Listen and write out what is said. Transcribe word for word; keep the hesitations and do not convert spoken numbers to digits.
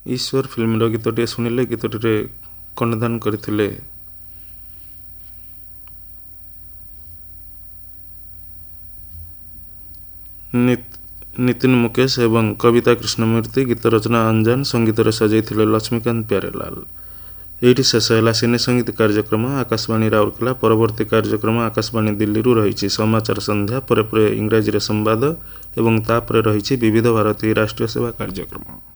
ईश्वर film गीतटे शुणिले गीतटे कंठदान करथिले नितिन मुकेश एवं कविता कृष्णमूर्ति। गीत रचना अंजान, संगीत सजाई लक्ष्मीकांत प्यारेलाल। एटी शेष है सिने संगीत कार्यक्रम आकाशवाणी राउरकेला। परवर्ती कार्यक्रम आकाशवाणी दिल्ली रही समाचार संध्या पर इंग्राजी संवाद एवं तापर रही विविध भारती राष्ट्रीय सेवा कार्यक्रम।